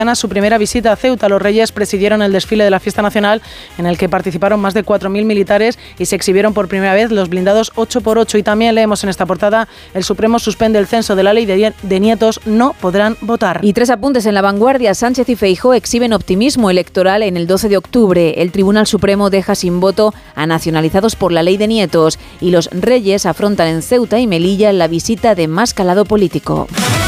su primera visita a Ceuta. Los reyes presidieron el desfile de la fiesta nacional en el que participaron más de 4.000 militares y se exhibieron por primera vez los blindados 8x8. Y también leemos en esta portada: el Supremo suspende el censo de la ley de nietos, no podrán votar. Y 3 apuntes en La Vanguardia. Sánchez y Feijóo exhiben optimismo electoral en el 12 de octubre. El Tribunal Supremo deja sin voto a nacionalizados por la ley de nietos y los reyes afrontan en Ceuta y Melilla la visita de más calado político.